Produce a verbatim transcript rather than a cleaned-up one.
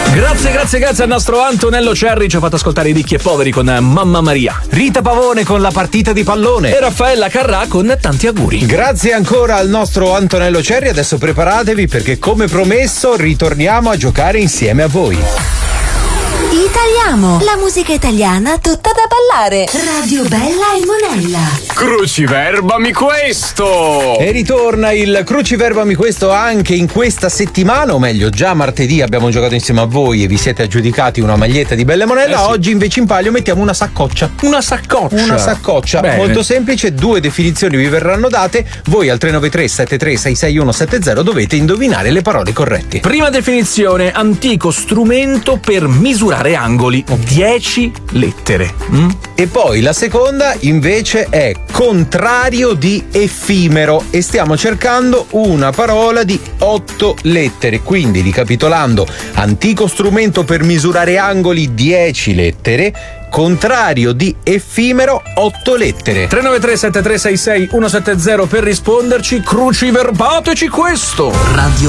Grazie, grazie, grazie al nostro Antonello Cerri, ci ha fatto ascoltare i ricchi e poveri con Mamma Maria. Rita Pavone con La partita di pallone. E Raffaella Carrà con Tanti auguri. Grazie ancora al nostro Antonello Cerri, adesso preparatevi perché come promesso ritorniamo a giocare insieme a voi. Italiamo, la musica italiana tutta da ballare. Radio Bella e Monella. Cruciverbami questo! E ritorna il Cruciverbami questo anche in questa settimana, o meglio già martedì abbiamo giocato insieme a voi e vi siete aggiudicati una maglietta di Bella e Monella. Eh sì. Oggi invece in palio mettiamo una saccoccia. Una saccoccia. Una saccoccia. Bene. Molto semplice, due definizioni vi verranno date. Voi al tre nove tre sette tre sei sei uno sette zero dovete indovinare le parole corrette. Prima definizione, antico strumento per misurare angoli, dieci lettere. Mm? E poi la seconda invece è contrario di effimero e stiamo cercando una parola di otto lettere. Quindi ricapitolando, antico strumento per misurare angoli, dieci lettere. Contrario di effimero, otto lettere. tre nove tre sette tre sei sei uno sette zero per risponderci. Cruciverbateci questo. Radio